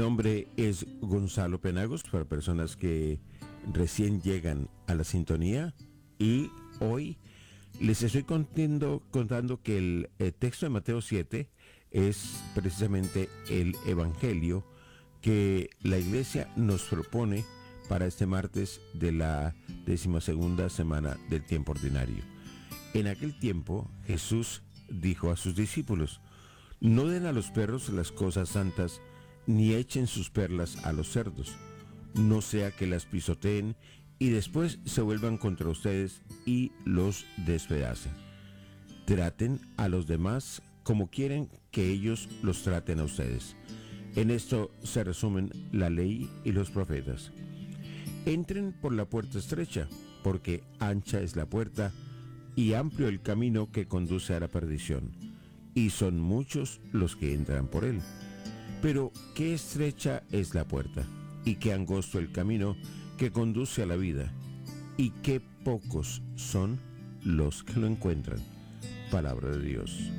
nombre es Gonzalo Penagos, para personas que recién llegan a la sintonía, y hoy les estoy contando que el texto de Mateo 7 es precisamente el Evangelio que la Iglesia nos propone para este martes de la 12ª semana del tiempo ordinario. En aquel tiempo Jesús dijo a sus discípulos: no den a los perros las cosas santas, ni echen sus perlas a los cerdos, no sea que las pisoteen y después se vuelvan contra ustedes y los despedacen. Traten a los demás como quieren que ellos los traten a ustedes. En esto se resumen la ley y los profetas. Entren por la puerta estrecha, porque ancha es la puerta y amplio el camino que conduce a la perdición, y son muchos los que entran por él. Pero qué estrecha es la puerta, y qué angosto el camino que conduce a la vida, y qué pocos son los que lo encuentran. Palabra de Dios.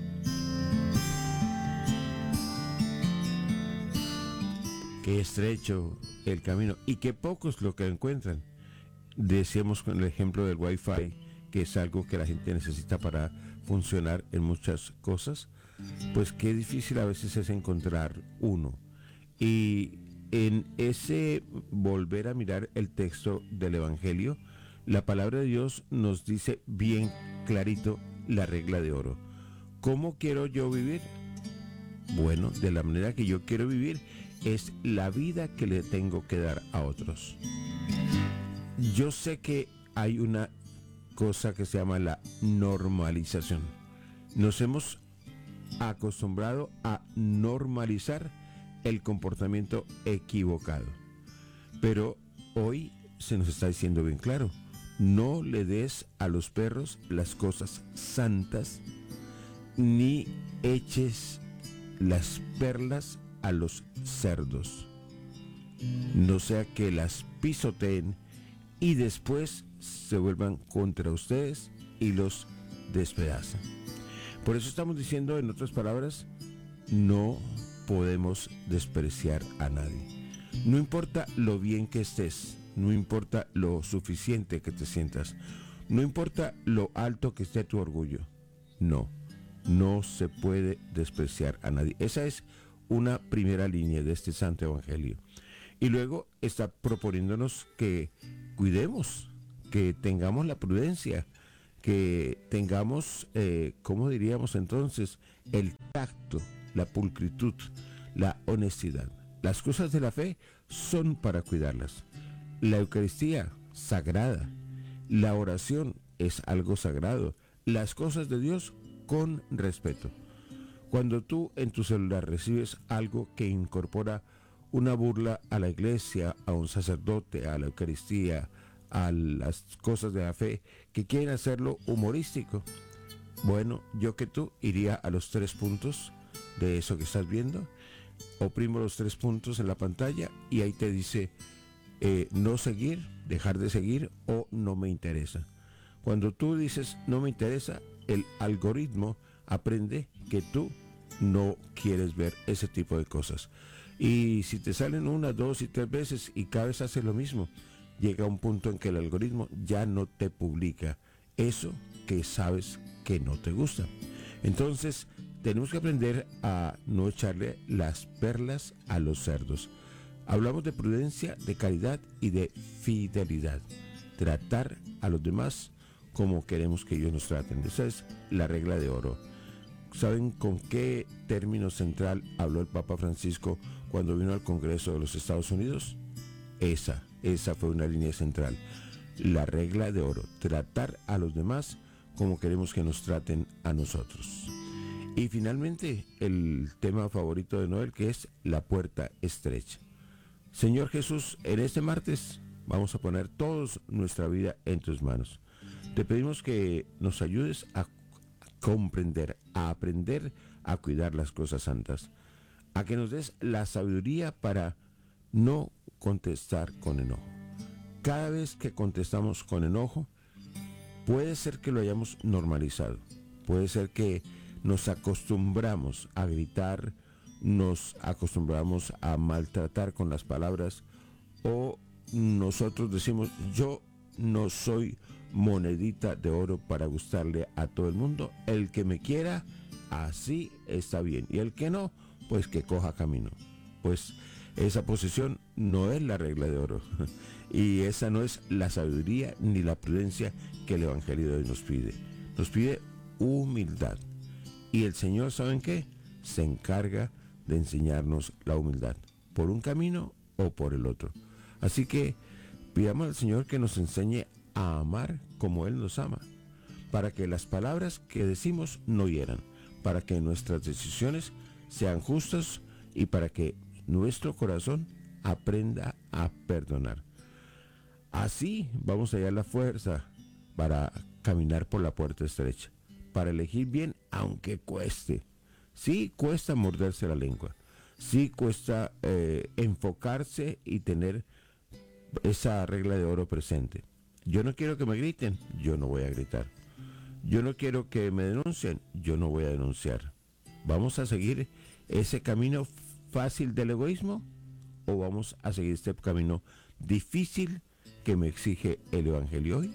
Qué estrecho el camino, y qué pocos lo que lo encuentran. Decíamos con el ejemplo del Wi-Fi, que es algo que la gente necesita para funcionar en muchas cosas, pues qué difícil a veces es encontrar uno. Y en ese volver a mirar el texto del Evangelio, la palabra de Dios nos dice bien clarito la regla de oro. ¿Cómo quiero yo vivir? Bueno, de la manera que yo quiero vivir es la vida que le tengo que dar a otros. Yo sé que hay una cosa que se llama la normalización. Nos hemos acostumbrado a normalizar el comportamiento equivocado. Pero hoy se nos está diciendo bien claro: no le des a los perros las cosas santas, ni eches las perlas a los cerdos, no sea que las pisoteen y después se vuelvan contra ustedes y los despedazan. Por eso estamos diciendo, en otras palabras, no podemos despreciar a nadie. No importa lo bien que estés, no importa lo suficiente que te sientas, no importa lo alto que esté tu orgullo. No se puede despreciar a nadie. Esa es una primera línea de este Santo Evangelio. Y luego está proponiéndonos que cuidemos, que tengamos la prudencia, que tengamos, ¿cómo diríamos entonces? El tacto, la pulcritud, la honestidad. Las cosas de la fe son para cuidarlas. La Eucaristía, sagrada. La oración es algo sagrado. Las cosas de Dios, con respeto. Cuando tú en tu celular recibes algo que incorpora una burla a la iglesia, a un sacerdote, a la Eucaristía, a las cosas de la fe, que quieren hacerlo humorístico, bueno, yo que tú iría a los 3 puntos de eso que estás viendo, oprimo los 3 puntos en la pantalla y ahí te dice no seguir, dejar de seguir o no me interesa. Cuando tú dices no me interesa, el algoritmo aprende que tú no quieres ver ese tipo de cosas. Y si te salen 1, 2 y 3 veces y cada vez haces lo mismo, llega un punto en que el algoritmo ya no te publica eso que sabes que no te gusta. Entonces tenemos que aprender a no echarle las perlas a los cerdos. Hablamos de prudencia, de caridad y de fidelidad. Tratar a los demás como queremos que ellos nos traten. Esa es la regla de oro. ¿Saben con qué término central habló el Papa Francisco cuando vino al Congreso de los Estados Unidos? Esa fue una línea central. La regla de oro. Tratar a los demás como queremos que nos traten a nosotros. Y finalmente, el tema favorito de Noel, que es la puerta estrecha. Señor Jesús, en este martes vamos a poner toda nuestra vida en tus manos. Te pedimos que nos ayudes a comprender, a aprender a cuidar las cosas santas, a que nos des la sabiduría para no contestar con enojo. Cada vez que contestamos con enojo, puede ser que lo hayamos normalizado, puede ser que nos acostumbramos a gritar nos acostumbramos a maltratar con las palabras, o nosotros decimos, yo no soy monedita de oro para gustarle a todo el mundo, el que me quiera, así está bien, y el que no, pues que coja camino. Pues esa posición no es la regla de oro, y esa no es la sabiduría ni la prudencia que el Evangelio de hoy nos pide. Nos pide humildad, y el Señor, ¿saben qué? Se encarga de enseñarnos la humildad, por un camino o por el otro. Así que pidamos al Señor que nos enseñe a amar como Él nos ama, para que las palabras que decimos no hieran, para que nuestras decisiones sean justas y para que nuestro corazón aprenda a perdonar. Así vamos a hallar la fuerza para caminar por la puerta estrecha, para elegir bien aunque cueste. Sí cuesta morderse la lengua, sí cuesta enfocarse y tener esa regla de oro presente. Yo no quiero que me griten, yo no voy a gritar. Yo no quiero que me denuncien, yo no voy a denunciar. ¿Vamos a seguir ese camino fácil del egoísmo o vamos a seguir este camino difícil que me exige el Evangelio hoy?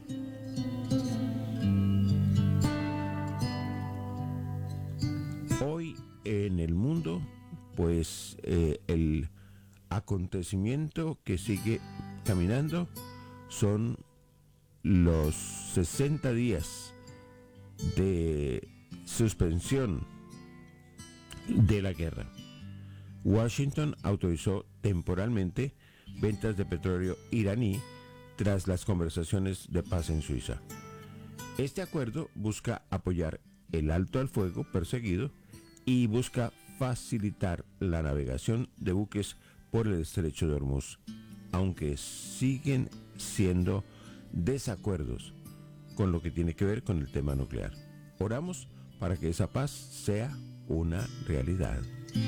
Hoy en el mundo, pues el acontecimiento que sigue caminando son los 60 días de suspensión de la guerra. Washington autorizó temporalmente ventas de petróleo iraní tras las conversaciones de paz en Suiza. Este acuerdo busca apoyar el alto al fuego perseguido y busca facilitar la navegación de buques por el estrecho de Hormuz, aunque siguen siendo desacuerdos con lo que tiene que ver con el tema nuclear. Oramos para que esa paz sea una realidad.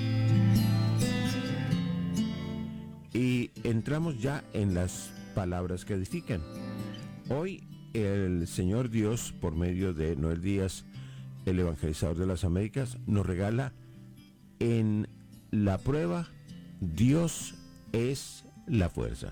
Y entramos ya en las palabras que edifican. Hoy el Señor Dios, por medio de Noel Díaz, el evangelizador de las Américas, nos regala en la prueba, Dios es la fuerza.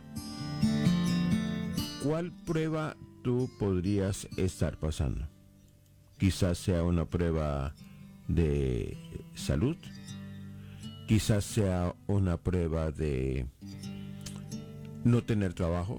¿Cuál prueba tú podrías estar pasando? Quizás sea una prueba de salud, quizás sea una prueba de no tener trabajo,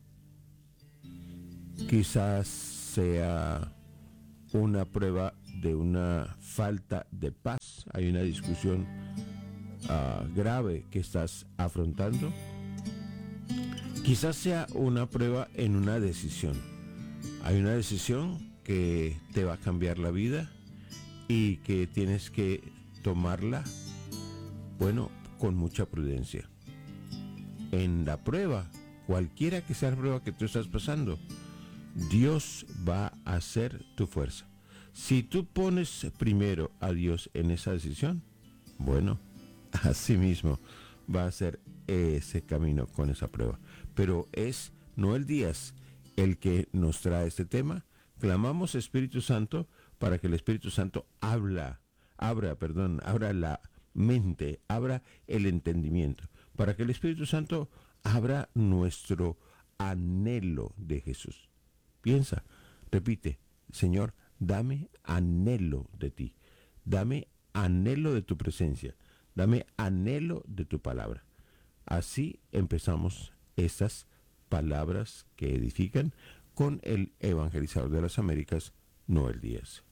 quizás sea una prueba de una falta de paz, hay una discusión grave que estás afrontando. Quizás sea una prueba en una decisión. Hay una decisión que te va a cambiar la vida y que tienes que tomarla, bueno, con mucha prudencia. En la prueba, cualquiera que sea la prueba que tú estás pasando, Dios va a ser tu fuerza. Si tú pones primero a Dios en esa decisión, bueno, así mismo va a ser ese camino con esa prueba. Pero es Noel Díaz el que nos trae este tema. Clamamos Espíritu Santo para que el Espíritu Santo abra la mente, abra el entendimiento, para que el Espíritu Santo abra nuestro anhelo de Jesús. Piensa, repite, Señor, dame anhelo de ti, dame anhelo de tu presencia, dame anhelo de tu palabra. Así empezamos estas palabras que edifican con el evangelizador de las Américas, Noel Díaz.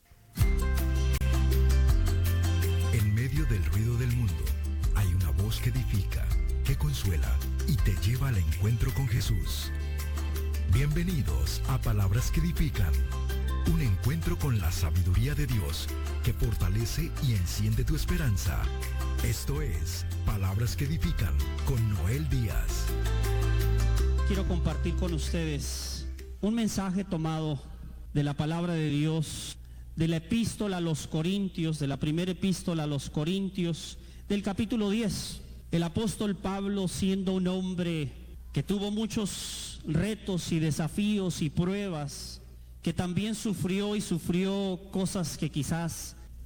En medio del ruido del mundo hay una voz que edifica, que consuela y te lleva al encuentro con Jesús. Bienvenidos a Palabras que Edifican, un encuentro con la sabiduría de Dios que fortalece y enciende tu esperanza. Esto es Palabras que Edifican con Noel Díaz. Quiero compartir con ustedes un mensaje tomado de la palabra de Dios, de la epístola a los Corintios, de la primera epístola a los Corintios, del capítulo 10. El apóstol Pablo, siendo un hombre que tuvo muchos retos y desafíos y pruebas, que también sufrió cosas que quizás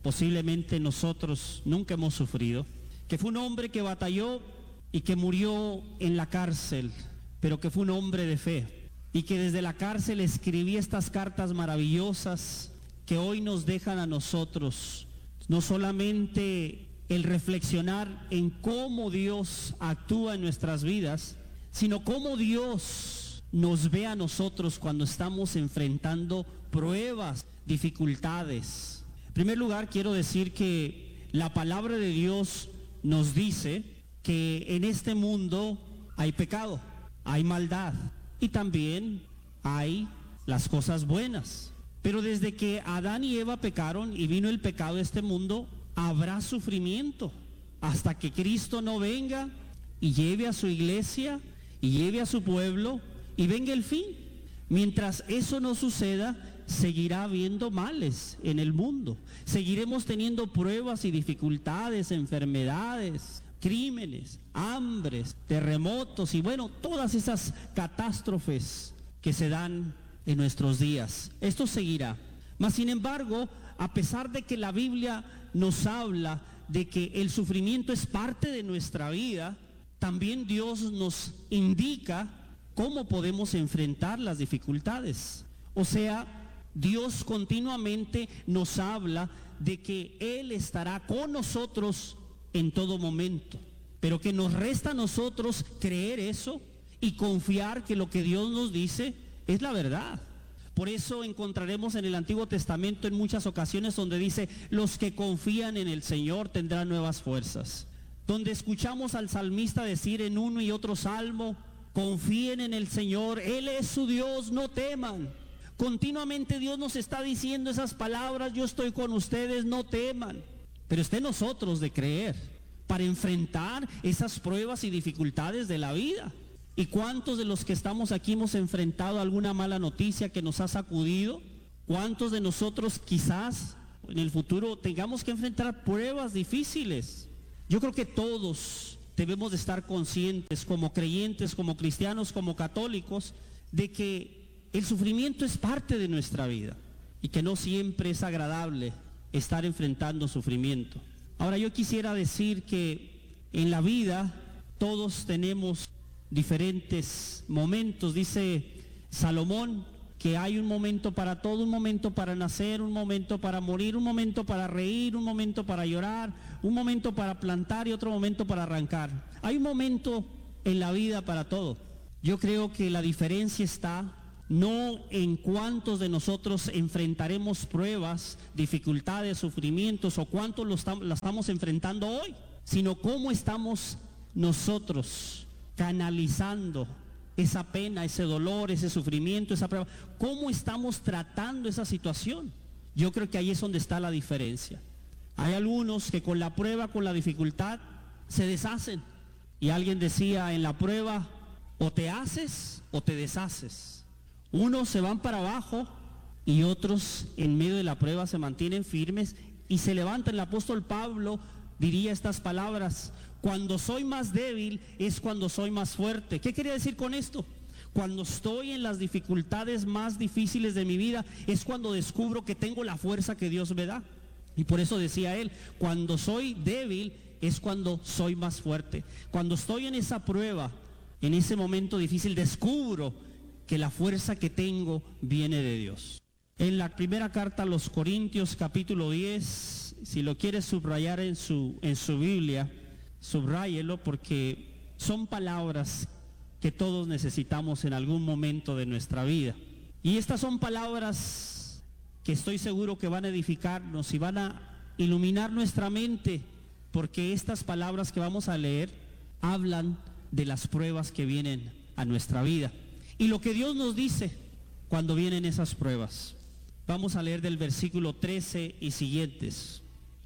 posiblemente nosotros nunca hemos sufrido, que fue un hombre que batalló y que murió en la cárcel, pero que fue un hombre de fe y que desde la cárcel escribía estas cartas maravillosas que hoy nos dejan a nosotros, no solamente el reflexionar en cómo Dios actúa en nuestras vidas, sino cómo Dios nos ve a nosotros cuando estamos enfrentando pruebas, dificultades. En primer lugar, quiero decir que la palabra de Dios nos dice que en este mundo hay pecado, hay maldad y también hay las cosas buenas. Pero desde que Adán y Eva pecaron y vino el pecado a este mundo, habrá sufrimiento hasta que Cristo no venga y lleve a su iglesia y lleve a su pueblo y venga el fin. Mientras eso no suceda, seguirá habiendo males en el mundo. Seguiremos teniendo pruebas y dificultades, enfermedades, crímenes, hambres, terremotos y bueno, todas esas catástrofes que se dan en nuestros días. Esto seguirá. Mas sin embargo, a pesar de que la Biblia nos habla de que el sufrimiento es parte de nuestra vida, también Dios nos indica cómo podemos enfrentar las dificultades. O sea, Dios continuamente nos habla de que Él estará con nosotros en todo momento, pero que nos resta a nosotros creer eso y confiar que lo que Dios nos dice es la verdad. Por eso encontraremos en el Antiguo Testamento en muchas ocasiones donde dice, los que confían en el Señor tendrán nuevas fuerzas. Donde escuchamos al salmista decir en uno y otro salmo, confíen en el Señor, Él es su Dios, no teman. Continuamente Dios nos está diciendo esas palabras, yo estoy con ustedes, no teman. Pero está en nosotros de creer para enfrentar esas pruebas y dificultades de la vida. ¿Y cuántos de los que estamos aquí hemos enfrentado alguna mala noticia que nos ha sacudido? ¿Cuántos de nosotros quizás en el futuro tengamos que enfrentar pruebas difíciles? Yo creo que todos debemos de estar conscientes como creyentes, como cristianos, como católicos, de que el sufrimiento es parte de nuestra vida y que no siempre es agradable estar enfrentando sufrimiento. Ahora yo quisiera decir que en la vida todos tenemos diferentes momentos. Dice Salomón que hay un momento para todo, un momento para nacer, un momento para morir, un momento para reír, un momento para llorar, un momento para plantar y otro momento para arrancar. Hay un momento en la vida para todo. Yo creo que la diferencia está no en cuántos de nosotros enfrentaremos pruebas, dificultades, sufrimientos o cuántos la estamos enfrentando hoy, sino cómo estamos nosotros canalizando esa pena, ese dolor, ese sufrimiento, esa prueba. ¿Cómo estamos tratando esa situación? Yo creo que ahí es donde está la diferencia. Hay algunos que con la prueba, con la dificultad, se deshacen. Y alguien decía, en la prueba, o te haces o te deshaces. Unos se van para abajo y otros en medio de la prueba se mantienen firmes y se levantan. El apóstol Pablo diría estas palabras: cuando soy más débil es cuando soy más fuerte. ¿Qué quería decir con esto? Cuando estoy en las dificultades más difíciles de mi vida es cuando descubro que tengo la fuerza que Dios me da. Y por eso decía él, cuando soy débil es cuando soy más fuerte. Cuando estoy en esa prueba, en ese momento difícil, descubro que la fuerza que tengo viene de Dios. En la primera carta a los Corintios, capítulo 10, si lo quieres subrayar en su Biblia, subráyelo, porque son palabras que todos necesitamos en algún momento de nuestra vida. Y estas son palabras que estoy seguro que van a edificarnos y van a iluminar nuestra mente, porque estas palabras que vamos a leer hablan de las pruebas que vienen a nuestra vida y lo que Dios nos dice cuando vienen esas pruebas. Vamos a leer del versículo 13 y siguientes.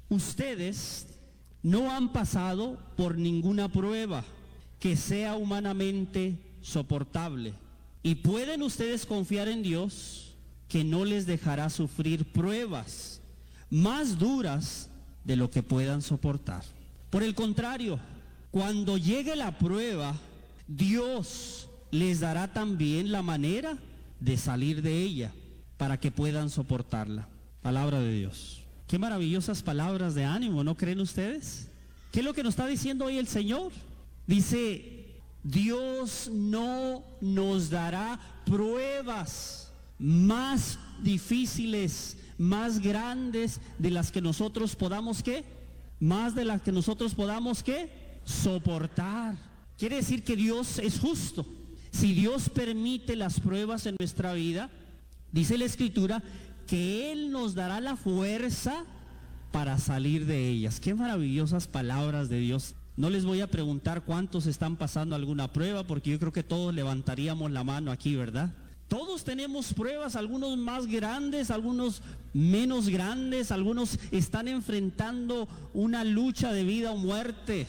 Ustedes no han pasado por ninguna prueba que sea humanamente soportable. Y pueden ustedes confiar en Dios, que no les dejará sufrir pruebas más duras de lo que puedan soportar. Por el contrario, cuando llegue la prueba, Dios les dará también la manera de salir de ella para que puedan soportarla. Palabra de Dios. Qué maravillosas palabras de ánimo, ¿no creen ustedes? ¿Qué es lo que nos está diciendo hoy el Señor? Dice, Dios no nos dará pruebas más difíciles, más grandes de las que nosotros podamos, ¿qué? Más de las que nosotros podamos, ¿qué? Soportar. Quiere decir que Dios es justo. Si Dios permite las pruebas en nuestra vida, dice la Escritura, que Él nos dará la fuerza para salir de ellas. Qué maravillosas palabras de Dios. No les voy a preguntar cuántos están pasando alguna prueba, porque yo creo que todos levantaríamos la mano aquí, ¿verdad? Todos tenemos pruebas, algunos más grandes, algunos menos grandes, algunos están enfrentando una lucha de vida o muerte,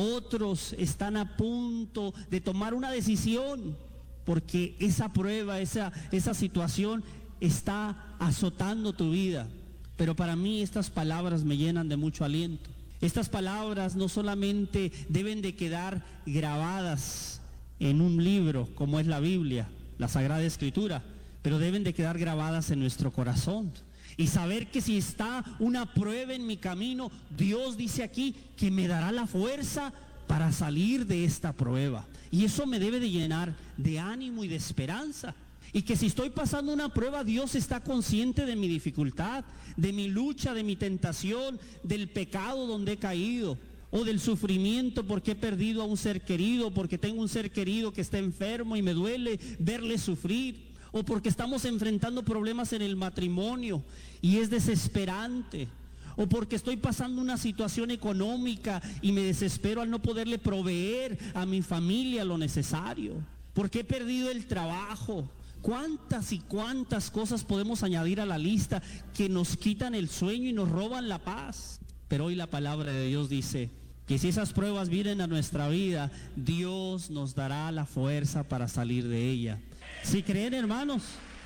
otros están a punto de tomar una decisión, porque esa prueba, esa situación está azotando tu vida. Pero para mí estas palabras me llenan de mucho aliento. Estas palabras no solamente deben de quedar grabadas en un libro como es la Biblia, la Sagrada Escritura, pero deben de quedar grabadas en nuestro corazón. Y saber que si está una prueba en mi camino, Dios dice aquí que me dará la fuerza para salir de esta prueba. Y eso me debe de llenar de ánimo y de esperanza. Y que si estoy pasando una prueba, Dios está consciente de mi dificultad, de mi lucha, de mi tentación, del pecado donde he caído, o del sufrimiento porque he perdido a un ser querido, porque tengo un ser querido que está enfermo y me duele verle sufrir, o porque estamos enfrentando problemas en el matrimonio y es desesperante, o porque estoy pasando una situación económica y me desespero al no poderle proveer a mi familia lo necesario, porque he perdido el trabajo. ¿Cuántas y cuántas cosas podemos añadir a la lista que nos quitan el sueño y nos roban la paz? Pero hoy la palabra de Dios dice que si esas pruebas vienen a nuestra vida, Dios nos dará la fuerza para salir de ella. ¿Sí creen, hermanos?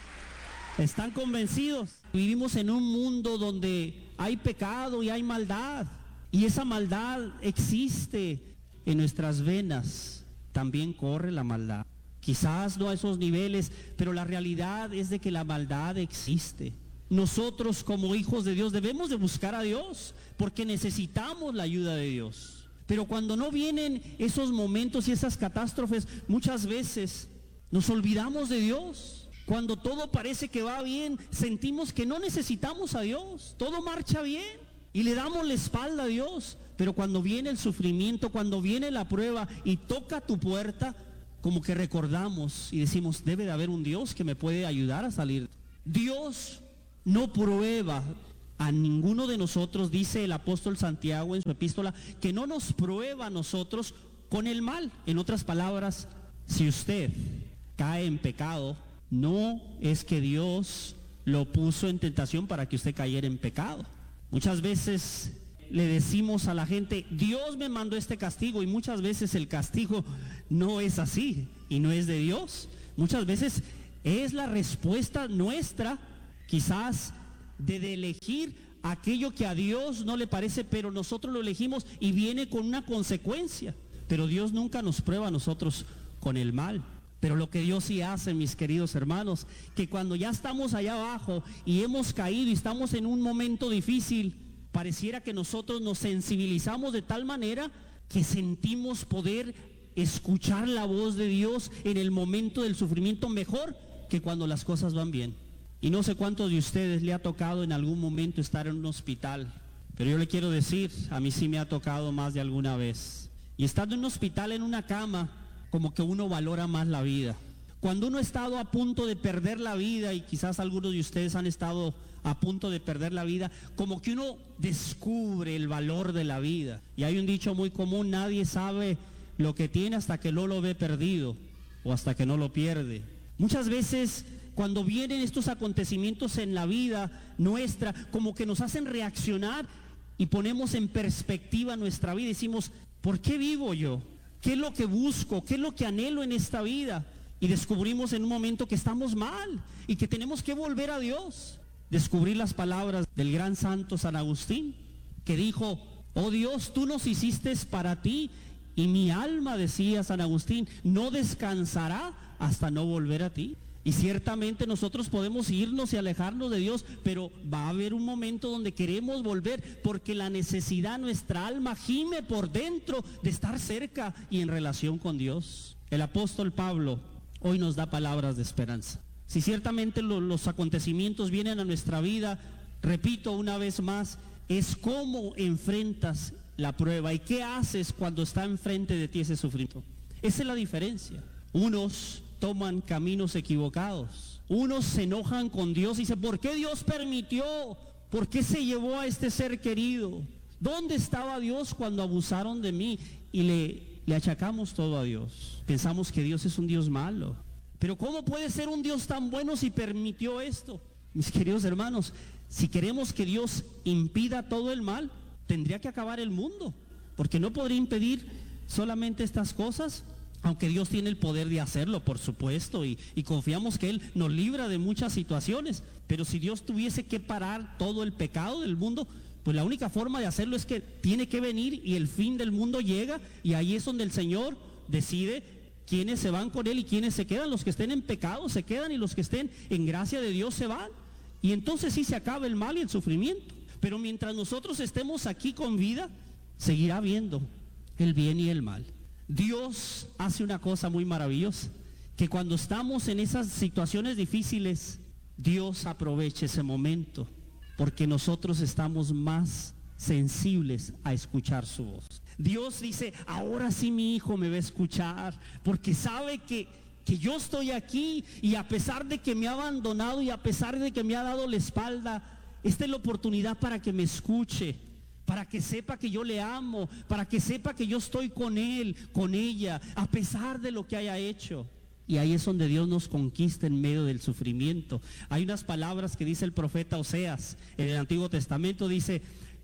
¿Están convencidos? Vivimos en un mundo donde hay pecado y hay maldad, y esa maldad existe en nuestras venas. También corre la maldad. Quizás no a esos niveles, pero la realidad es de que la maldad existe. Nosotros como hijos de Dios debemos de buscar a Dios, porque necesitamos la ayuda de Dios. Pero cuando no vienen esos momentos y esas catástrofes, muchas veces nos olvidamos de Dios. Cuando todo parece que va bien, sentimos que no necesitamos a Dios, todo marcha bien y le damos la espalda a Dios. Pero cuando viene el sufrimiento, cuando viene la prueba y toca tu puerta, como que recordamos y decimos, debe de haber un Dios que me puede ayudar a salir. Dios no prueba a ninguno de nosotros, dice el apóstol Santiago en su epístola, que no nos prueba a nosotros con el mal. En otras palabras, si usted cae en pecado, no es que Dios lo puso en tentación para que usted cayera en pecado. Muchas veces le decimos a la gente, Dios me mandó este castigo, y muchas veces el castigo no es así y no es de Dios. Muchas veces es la respuesta nuestra, quizás de elegir aquello que a Dios no le parece, pero nosotros lo elegimos y viene con una consecuencia. Pero Dios nunca nos prueba a nosotros con el mal. Pero lo que Dios sí hace, mis queridos hermanos, que cuando ya estamos allá abajo y hemos caído y estamos en un momento difícil, pareciera que nosotros nos sensibilizamos de tal manera que sentimos poder escuchar la voz de Dios en el momento del sufrimiento mejor que cuando las cosas van bien. Y no sé cuántos de ustedes le ha tocado en algún momento estar en un hospital, pero yo le quiero decir, a mí sí me ha tocado más de alguna vez. Y estando en un hospital, en una cama, como que uno valora más la vida. Cuando uno ha estado a punto de perder la vida, y quizás algunos de ustedes han estado a punto de perder la vida, como que uno descubre el valor de la vida. Y hay un dicho muy común, nadie sabe lo que tiene hasta que no lo ve perdido o hasta que no lo pierde. Muchas veces cuando vienen estos acontecimientos en la vida nuestra, como que nos hacen reaccionar y ponemos en perspectiva nuestra vida y decimos, ¿por qué vivo yo? ¿Qué es lo que busco? ¿Qué es lo que anhelo en esta vida? Y descubrimos en un momento que estamos mal y que tenemos que volver a Dios. Descubrí las palabras del gran santo San Agustín, que dijo, oh Dios, tú nos hiciste para ti, y mi alma, decía San Agustín, no descansará hasta no volver a ti. Y ciertamente nosotros podemos irnos y alejarnos de Dios, pero va a haber un momento donde queremos volver, porque la necesidad, nuestra alma gime por dentro de estar cerca y en relación con Dios. El apóstol Pablo hoy nos da palabras de esperanza. Si ciertamente los acontecimientos vienen a nuestra vida, repito una vez más, es cómo enfrentas la prueba y qué haces cuando está enfrente de ti ese sufrimiento. Esa es la diferencia. Unos toman caminos equivocados, unos se enojan con Dios y dicen, ¿por qué Dios permitió? ¿Por qué se llevó a este ser querido? ¿Dónde estaba Dios cuando abusaron de mí? Y le achacamos todo a Dios. Pensamos que Dios es un Dios malo. Pero ¿cómo puede ser un Dios tan bueno si permitió esto? Mis queridos hermanos, si queremos que Dios impida todo el mal, tendría que acabar el mundo, porque no podría impedir solamente estas cosas, aunque Dios tiene el poder de hacerlo, por supuesto, y confiamos que Él nos libra de muchas situaciones. Pero si Dios tuviese que parar todo el pecado del mundo, pues la única forma de hacerlo es que tiene que venir y el fin del mundo llega, y ahí es donde el Señor decide quiénes se van con Él y quiénes se quedan. Los que estén en pecado se quedan y los que estén en gracia de Dios se van. Y entonces sí se acaba el mal y el sufrimiento. Pero mientras nosotros estemos aquí con vida, seguirá habiendo el bien y el mal. Dios hace una cosa muy maravillosa, que cuando estamos en esas situaciones difíciles, Dios aprovecha ese momento, porque nosotros estamos más sensibles a escuchar su voz. Dios dice, ahora sí mi hijo me va a escuchar, porque sabe que yo estoy aquí, y a pesar de que me ha abandonado y a pesar de que me ha dado la espalda, esta es la oportunidad para que me escuche, para que sepa que yo le amo, para que sepa que yo estoy con él, con ella, a pesar de lo que haya hecho. Y ahí es donde Dios nos conquista en medio del sufrimiento. Hay unas palabras que dice el profeta Oseas en el Antiguo Testamento, dice,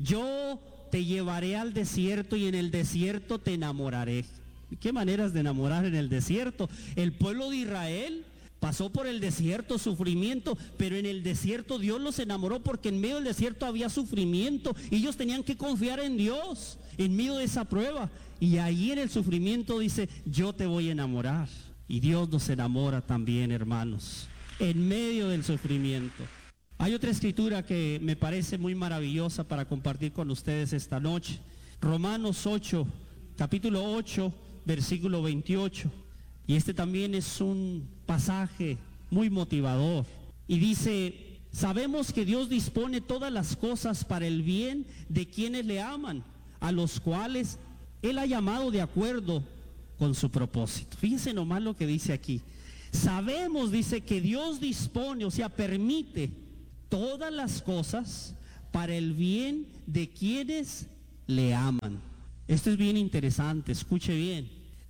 yo te llevaré al desierto y en el desierto te enamoraré. ¿Qué maneras de enamorar en el desierto? El pueblo de Israel pasó por el desierto, sufrimiento, pero en el desierto Dios los enamoró, porque en medio del desierto había sufrimiento y ellos tenían que confiar en Dios en medio de esa prueba. Y ahí en el sufrimiento dice, yo te voy a enamorar. Y Dios nos enamora también, hermanos, en medio del sufrimiento. Hay otra escritura que me parece muy maravillosa para compartir con ustedes esta noche. Romanos 8, capítulo 8, versículo 28. Y este también es un pasaje muy motivador. Y dice, sabemos que Dios dispone todas las cosas para el bien de quienes le aman, a los cuales Él ha llamado de acuerdo con su propósito. Fíjense nomás lo que dice aquí. Sabemos, dice, que Dios dispone, o sea, permite todas las cosas para el bien de quienes le aman. Esto es bien interesante, escuche bien.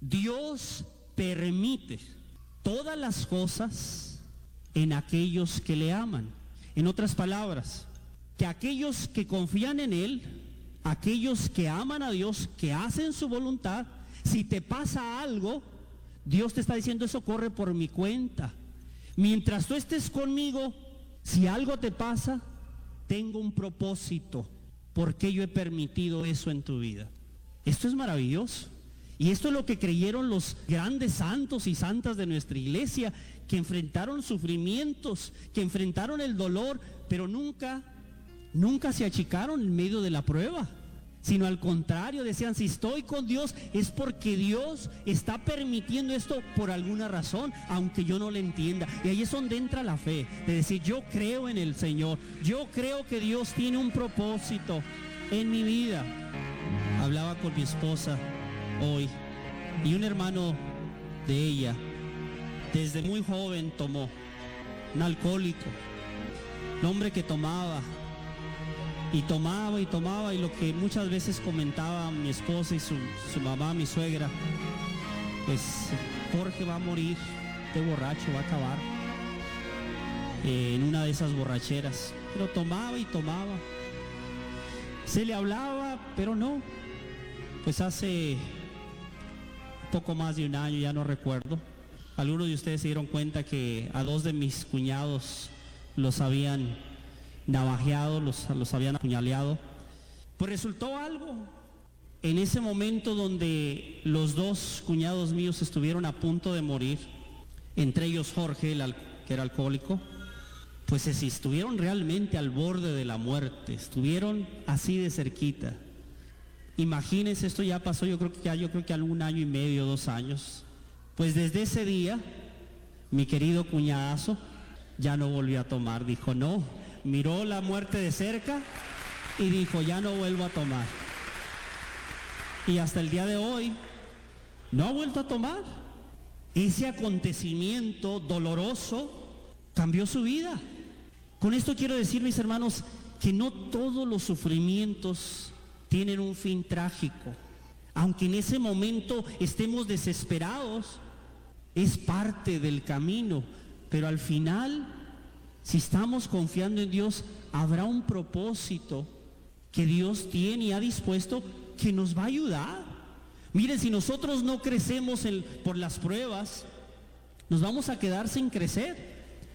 Dios permite todas las cosas en aquellos que le aman. En otras palabras, que aquellos que confían en Él, aquellos que aman a Dios, que hacen su voluntad, si te pasa algo, Dios te está diciendo, eso corre por mi cuenta. Mientras tú estés conmigo, si algo te pasa, tengo un propósito, porque yo he permitido eso en tu vida. Esto es maravilloso. Y esto es lo que creyeron los grandes santos y santas de nuestra iglesia, que enfrentaron sufrimientos, que enfrentaron el dolor, pero nunca se achicaron en medio de la prueba, sino al contrario, decían, si estoy con Dios es porque Dios está permitiendo esto por alguna razón, aunque yo no le entienda. Y ahí es donde entra la fe, de decir, yo creo en el Señor, yo creo que Dios tiene un propósito en mi vida. Hablaba con mi esposa hoy, y un hermano de ella desde muy joven tomó, un alcohólico, un hombre que tomaba y tomaba y tomaba, y lo que muchas veces comentaba mi esposa y su mamá, mi suegra, pues Jorge va a morir, este borracho va a acabar en una de esas borracheras. Pero tomaba y tomaba, se le hablaba, pero no. Pues hace poco más de un año, ya no recuerdo, algunos de ustedes se dieron cuenta que a dos de mis cuñados los habían navajeado, los habían apuñaleado. Pues resultó algo en ese momento donde los dos cuñados míos estuvieron a punto de morir, entre ellos Jorge, que era alcohólico, pues si estuvieron realmente al borde de la muerte, estuvieron así de cerquita. Imagínense, esto ya pasó, yo creo que algún año y medio, 2 años. Pues desde ese día, mi querido cuñadazo ya no volvió a tomar. Dijo, no, miró la muerte de cerca y dijo, ya no vuelvo a tomar. Y hasta el día de hoy no ha vuelto a tomar. Ese acontecimiento doloroso cambió su vida. Con esto quiero decir, mis hermanos, que no todos los sufrimientos tienen un fin trágico. Aunque en ese momento estemos desesperados, es parte del camino. Pero al final, si estamos confiando en Dios, habrá un propósito que Dios tiene y ha dispuesto que nos va a ayudar. Miren, si nosotros no crecemos por las pruebas, nos vamos a quedar sin crecer.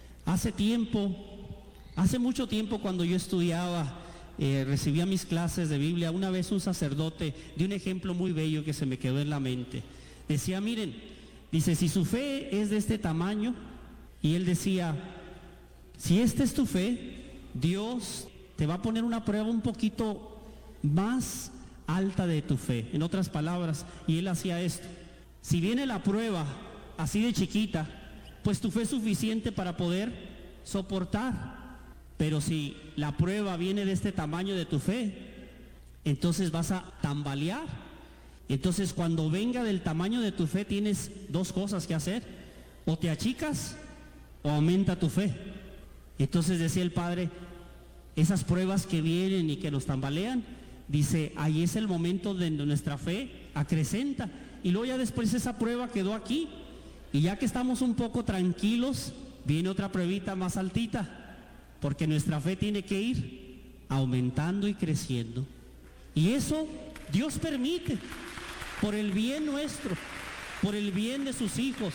Hace mucho tiempo, cuando yo estudiaba, recibía mis clases de Biblia, una vez un sacerdote dio un ejemplo muy bello que se me quedó en la mente. Decía, miren, dice, si su fe es de este tamaño, y él decía, si esta es tu fe, Dios te va a poner una prueba un poquito más alta de tu fe. En otras palabras, y él hacía esto: si viene la prueba así de chiquita, pues tu fe es suficiente para poder soportar. Pero si la prueba viene de este tamaño de tu fe, entonces vas a tambalear. Entonces, cuando venga del tamaño de tu fe, tienes 2 cosas que hacer: o te achicas o aumenta tu fe. Entonces decía el padre, esas pruebas que vienen y que nos tambalean, dice, ahí es el momento de nuestra fe acrecenta. Y luego ya después esa prueba quedó aquí, y ya que estamos un poco tranquilos, viene otra pruebita más altita, porque nuestra fe tiene que ir aumentando y creciendo. Y eso Dios permite, por el bien nuestro, por el bien de sus hijos.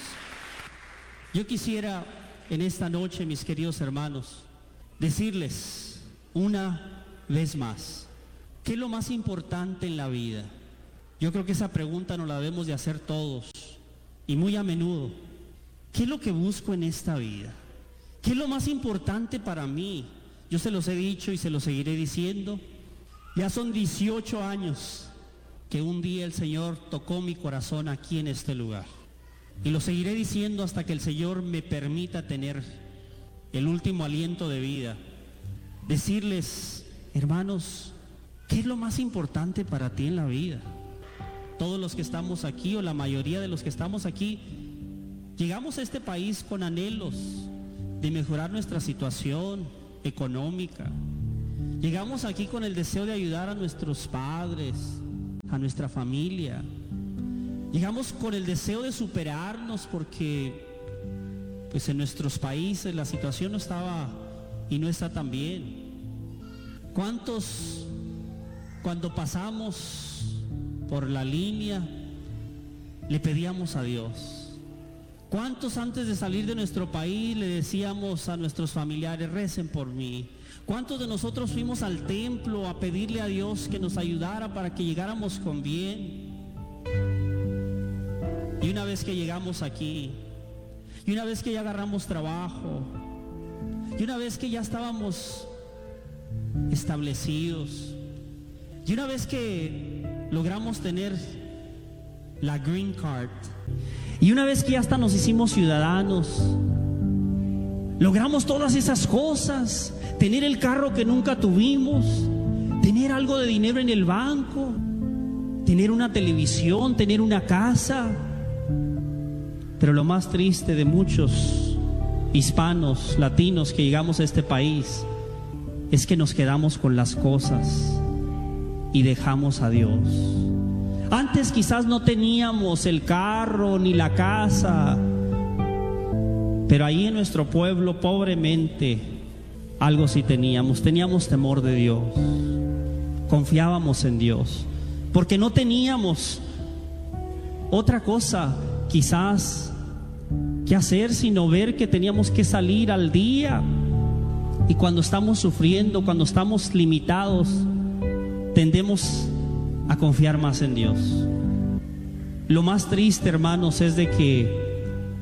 Yo quisiera en esta noche, mis queridos hermanos, decirles una vez más, ¿qué es lo más importante en la vida? Yo creo que esa pregunta nos la debemos de hacer todos, y muy a menudo. ¿Qué es lo que busco en esta vida? ¿Qué es lo más importante para mí? Yo se los he dicho y se los seguiré diciendo. Ya son 18 años que un día el Señor tocó mi corazón aquí en este lugar. Y lo seguiré diciendo hasta que el Señor me permita tener el último aliento de vida. Decirles, hermanos, ¿qué es lo más importante para ti en la vida? Todos los que estamos aquí, o la mayoría de los que estamos aquí, llegamos a este país con anhelos de mejorar nuestra situación económica. Llegamos aquí con el deseo de ayudar a nuestros padres, a nuestra familia. Llegamos con el deseo de superarnos, porque pues en nuestros países la situación no estaba y no está tan bien. ¿Cuántos, cuando pasamos por la línea, le pedíamos a Dios? ¿Cuántos antes de salir de nuestro país le decíamos a nuestros familiares, recen por mí? ¿Cuántos de nosotros fuimos al templo a pedirle a Dios que nos ayudara para que llegáramos con bien? Y una vez que llegamos aquí, y una vez que ya agarramos trabajo, y una vez que ya estábamos establecidos, y una vez que logramos tener la green card, y una vez que ya hasta nos hicimos ciudadanos, logramos todas esas cosas, tener el carro que nunca tuvimos, tener algo de dinero en el banco, tener una televisión, tener una casa. Pero lo más triste de muchos hispanos, latinos que llegamos a este país, es que nos quedamos con las cosas y dejamos a Dios. Antes quizás no teníamos el carro ni la casa, pero ahí en nuestro pueblo, pobremente, algo sí teníamos. Teníamos temor de Dios, confiábamos en Dios, porque no teníamos otra cosa quizás que hacer sino ver que teníamos que salir al día. Y cuando estamos sufriendo, cuando estamos limitados, tendemos a confiar más en Dios. Lo más triste, hermanos, es de que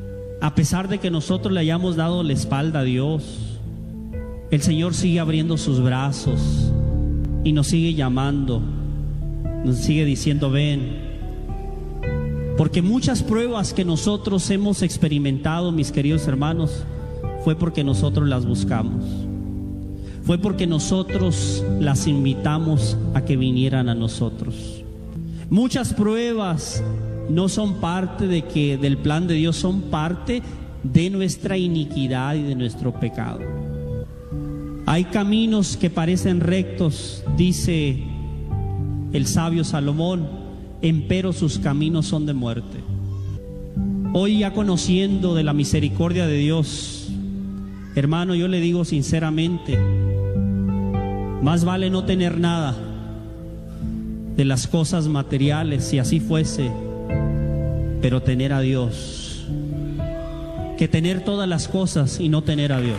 A pesar de que nosotros le hayamos dado la espalda a Dios, el Señor sigue abriendo sus brazos y nos sigue llamando, nos sigue diciendo: ven. Porque muchas pruebas que nosotros hemos experimentado, mis queridos hermanos, fue porque nosotros las buscamos. Fue porque nosotros las invitamos a que vinieran a nosotros. Muchas pruebas no son parte del plan de Dios, son parte de nuestra iniquidad y de nuestro pecado. Hay caminos que parecen rectos, dice el sabio Salomón, empero sus caminos son de muerte. Hoy, ya conociendo de la misericordia de Dios, hermano, yo le digo sinceramente, más vale no tener nada de las cosas materiales, si así fuese, pero tener a Dios, que tener todas las cosas y no tener a Dios.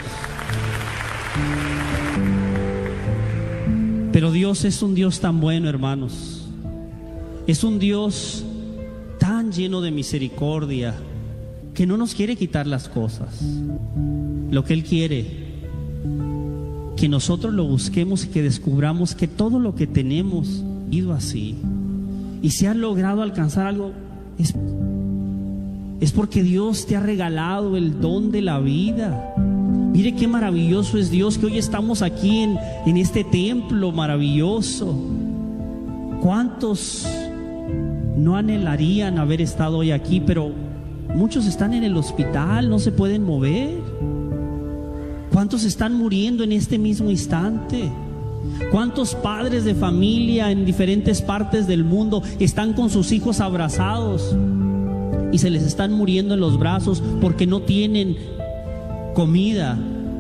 Pero Dios es un Dios tan bueno, hermanos. Es un Dios tan lleno de misericordia, que no nos quiere quitar las cosas. Lo que Él quiere, que nosotros lo busquemos y que descubramos que todo lo que tenemos ha ido así. Y si has logrado alcanzar algo, es porque Dios te ha regalado el don de la vida. Mire qué maravilloso es Dios, que hoy estamos aquí en este templo maravilloso. ¿Cuántos no anhelarían haber estado hoy aquí? Pero muchos están en el hospital, no se pueden mover. ¿Cuántos están muriendo en este mismo instante? ¿Cuántos padres de familia en diferentes partes del mundo están con sus hijos abrazados y se les están muriendo en los brazos porque no tienen comida?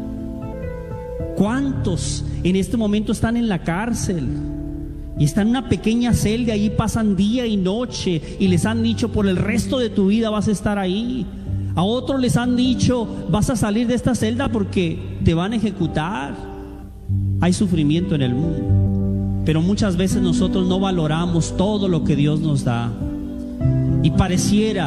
¿Cuántos en este momento están en la cárcel y están en una pequeña celda? Allí pasan día y noche y les han dicho: por el resto de tu vida vas a estar ahí. A otros les han dicho: vas a salir de esta celda porque te van a ejecutar. Hay sufrimiento en el mundo, pero muchas veces nosotros no valoramos todo lo que Dios nos da. Y pareciera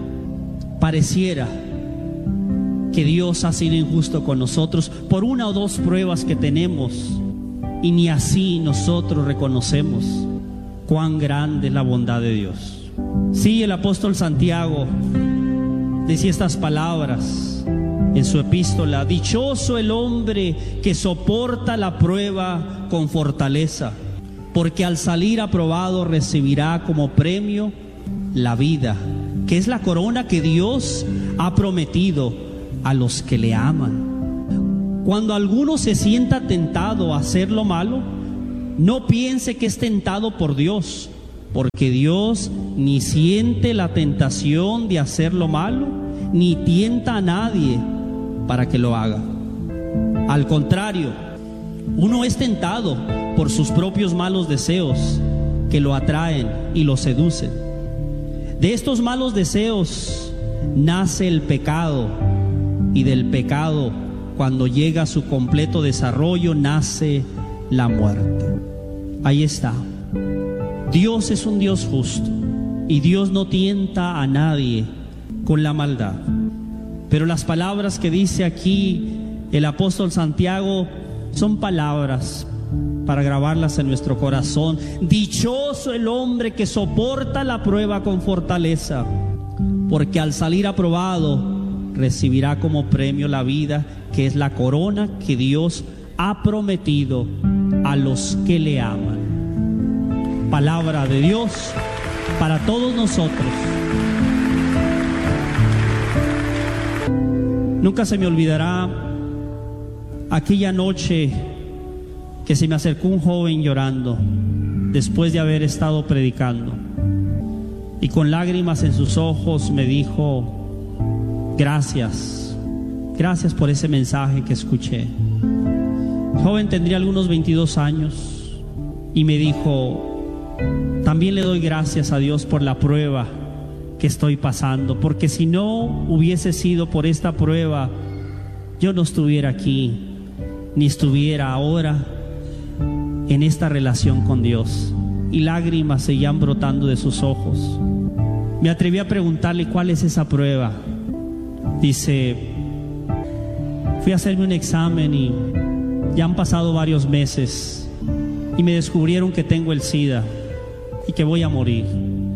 que Dios ha sido injusto con nosotros por una o dos pruebas que tenemos, y ni así nosotros reconocemos cuán grande es la bondad de Dios. Sí, el apóstol Santiago decía estas palabras en su epístola: dichoso el hombre que soporta la prueba con fortaleza, porque al salir aprobado recibirá como premio la vida, que es la corona que Dios ha prometido a los que le aman. Cuando alguno se sienta tentado a hacer lo malo, no piense que es tentado por Dios, porque Dios ni siente la tentación de hacer lo malo, ni tienta a nadie para que lo haga. Al contrario, uno es tentado por sus propios malos deseos que lo atraen y lo seducen. De estos malos deseos nace el pecado, y del pecado, cuando llega a su completo desarrollo, nace la muerte. Ahí está. Dios es un Dios justo y Dios no tienta a nadie con la maldad. Pero las palabras que dice aquí el apóstol Santiago son palabras para grabarlas en nuestro corazón. Dichoso el hombre que soporta la prueba con fortaleza, porque al salir aprobado recibirá como premio la vida, que es la corona que Dios ha prometido a los que le aman. Palabra de Dios para todos nosotros. Nunca se me olvidará aquella noche que se me acercó un joven llorando después de haber estado predicando, y con lágrimas en sus ojos me dijo: gracias por ese mensaje que escuché. El joven tendría algunos 22 años y me dijo: también le doy gracias a Dios por la prueba que estoy pasando, porque si no hubiese sido por esta prueba, yo no estuviera aquí, ni estuviera ahora en esta relación con Dios. Y lágrimas seguían brotando de sus ojos. Me atreví a preguntarle: ¿cuál es esa prueba? Dice, fui a hacerme un examen y ya han pasado varios meses y me descubrieron que tengo el SIDA y que voy a morir.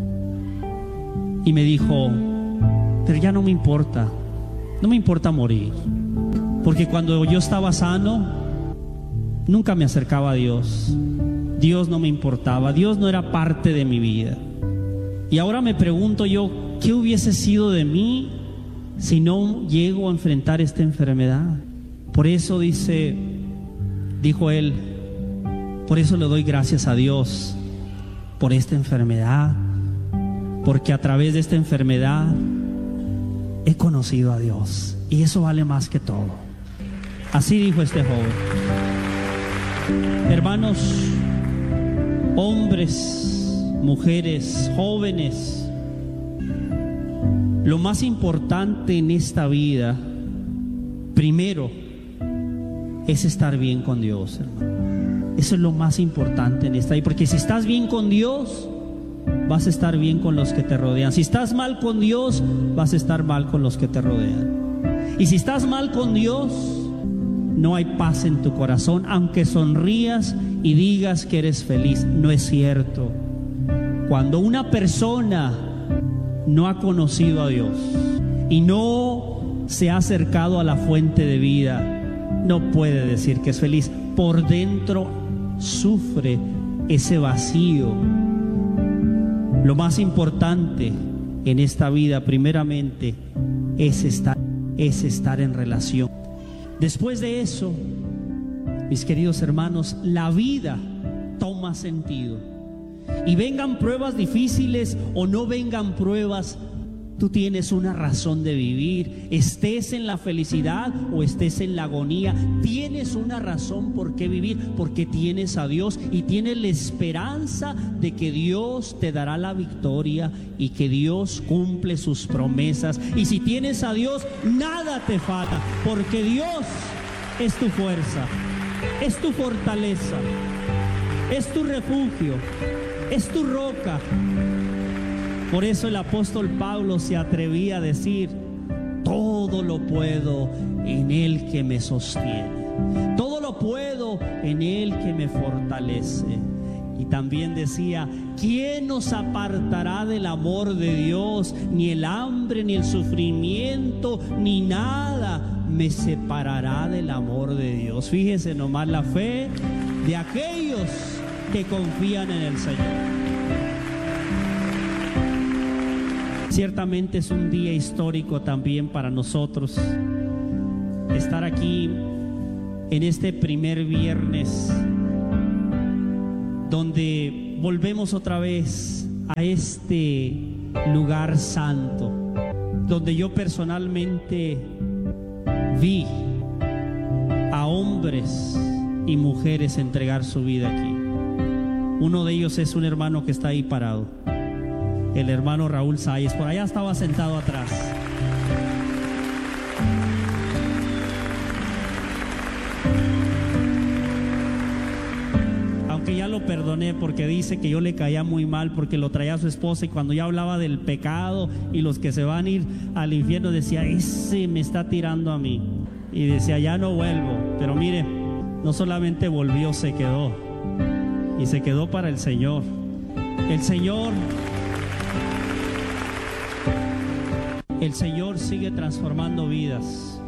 Y me dijo, pero ya no me importa morir, porque cuando yo estaba sano, nunca me acercaba a Dios. Dios no me importaba, Dios no era parte de mi vida. Y ahora me pregunto yo, ¿qué hubiese sido de mí si no llego a enfrentar esta enfermedad? Por eso dijo él, por eso le doy gracias a Dios por esta enfermedad, porque a través de esta enfermedad he conocido a Dios y eso vale más que todo. Así dijo este joven. Hermanos, hombres, mujeres, jóvenes, lo más importante en esta vida, primero, es estar bien con Dios, hermano. Eso es lo más importante en esta vida, porque si estás bien con Dios, vas a estar bien con los que te rodean. Si estás mal con Dios, vas a estar mal con los que te rodean. Y si estás mal con Dios, no hay paz en tu corazón, aunque sonrías y digas que eres feliz. No es cierto. Cuando una persona no ha conocido a Dios y no se ha acercado a la fuente de vida, no puede decir que es feliz. Por dentro sufre ese vacío. Lo más importante en esta vida, primeramente, es estar en relación. Después de eso, mis queridos hermanos, la vida toma sentido. Y vengan pruebas difíciles o no vengan pruebas, tú tienes una razón de vivir. Estés en la felicidad o estés en la agonía, tienes una razón por qué vivir, porque tienes a Dios y tienes la esperanza de que Dios te dará la victoria y que Dios cumple sus promesas. Y si tienes a Dios, nada te falta, porque Dios es tu fuerza, es tu fortaleza, es tu refugio, es tu roca. Por eso el apóstol Pablo se atrevía a decir, todo lo puedo en Él que me sostiene, todo lo puedo en Él que me fortalece. Y también decía, ¿quién nos apartará del amor de Dios? Ni el hambre, ni el sufrimiento, ni nada me separará del amor de Dios. Fíjese nomás la fe de aquellos que confían en el Señor. Ciertamente es un día histórico también para nosotros estar aquí en este primer viernes, donde volvemos otra vez a este lugar santo, donde yo personalmente vi a hombres y mujeres entregar su vida aquí. Uno de ellos es un hermano que está ahí parado, el hermano Raúl Sáez. Por allá estaba sentado atrás. Aunque ya lo perdoné, porque dice que yo le caía muy mal porque lo traía a su esposa, y cuando ya hablaba del pecado y los que se van a ir al infierno, decía, ese me está tirando a mí. Y decía, ya no vuelvo. Pero mire, no solamente volvió, se quedó. Y se quedó para el Señor. El Señor sigue transformando vidas.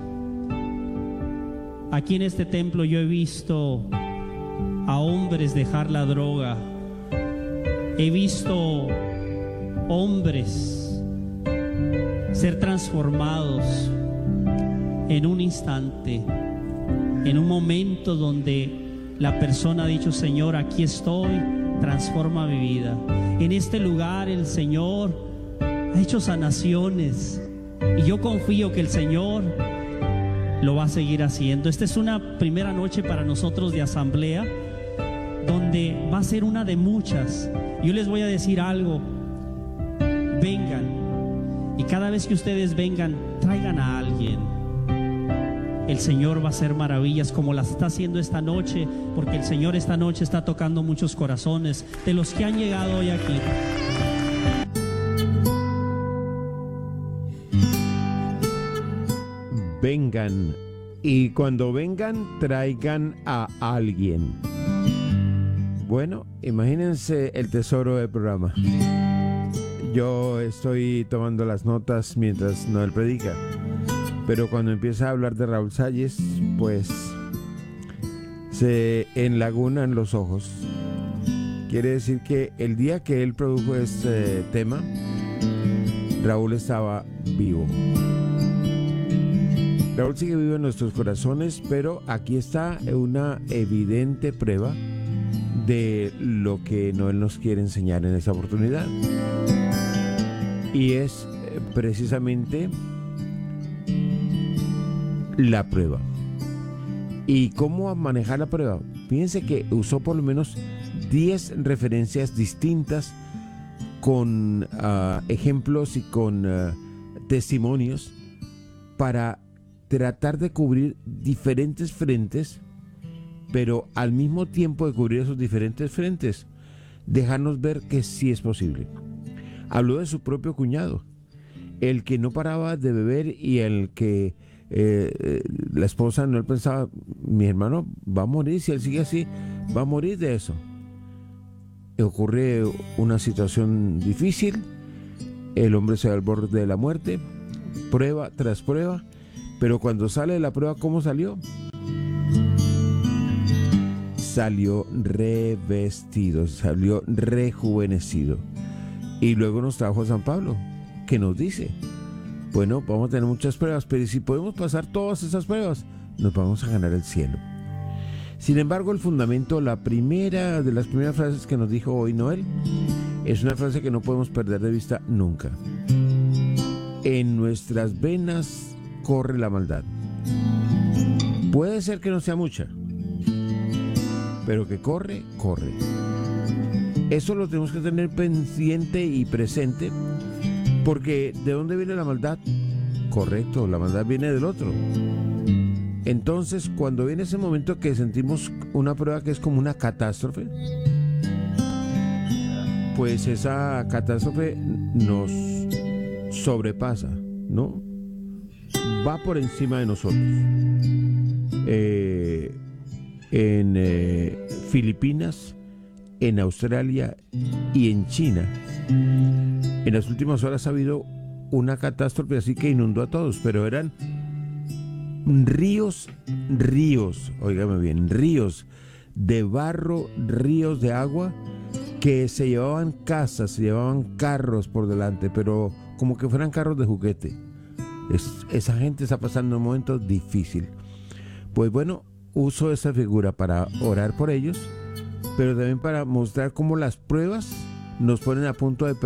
Aquí en este templo yo he visto a hombres dejar la droga. He visto hombres ser transformados en un instante, en un momento donde la persona ha dicho, Señor, aquí estoy, transforma mi vida. En este lugar el Señor ha hecho sanaciones y yo confío que el Señor lo va a seguir haciendo. Esta es una primera noche para nosotros de asamblea, donde va a ser una de muchas. Yo les voy a decir algo: vengan, y cada vez que ustedes vengan, traigan a alguien. El Señor va a hacer maravillas como las está haciendo esta noche, porque el Señor esta noche está tocando muchos corazones de los que han llegado hoy aquí. vengan. Y cuando vengan, traigan a alguien. Bueno, imagínense el tesoro del programa. Yo estoy tomando las notas mientras Noel predica. Pero cuando empieza a hablar de Raúl Salles, pues se enlagunan los ojos. Quiere decir que el día que él produjo este tema, Raúl estaba vivo. Raúl sigue vivo en nuestros corazones, pero aquí está una evidente prueba de lo que Noel nos quiere enseñar en esta oportunidad. Y es precisamente la prueba. ¿Y cómo manejar la prueba? Fíjense que usó por lo menos 10 referencias distintas con ejemplos y con testimonios para tratar de cubrir diferentes frentes, pero al mismo tiempo de cubrir esos diferentes frentes, dejarnos ver que sí es posible. Habló de su propio cuñado, el que no paraba de beber y el que la esposa no pensaba, mi hermano va a morir, si él sigue así, va a morir de eso. Ocurre una situación difícil, el hombre se va al borde de la muerte, prueba tras prueba, pero cuando sale de la prueba, ¿cómo salió? Salió revestido, salió rejuvenecido. Y luego nos trajo San Pablo, que nos dice, bueno, vamos a tener muchas pruebas, pero si podemos pasar todas esas pruebas, nos vamos a ganar el cielo. Sin embargo, el fundamento, la primera de las primeras frases que nos dijo hoy Noel, es una frase que no podemos perder de vista nunca. En nuestras venas corre la maldad. Puede ser que no sea mucha, pero que corre, corre. Eso lo tenemos que tener pendiente y presente, porque ¿de dónde viene la maldad? Correcto, la maldad viene del otro. Entonces, cuando viene ese momento que sentimos una prueba que es como una catástrofe, pues esa catástrofe nos sobrepasa, ¿no? Va por encima de nosotros. En Filipinas, en Australia y en China, en las últimas horas ha habido una catástrofe así que inundó a todos, pero eran ríos, óigame bien, ríos de barro, ríos de agua que se llevaban casas, se llevaban carros por delante, pero como que fueran carros de juguete. Esa gente está pasando un momento difícil. Pues bueno, uso esa figura para orar por ellos, pero también para mostrar cómo las pruebas nos ponen a punto de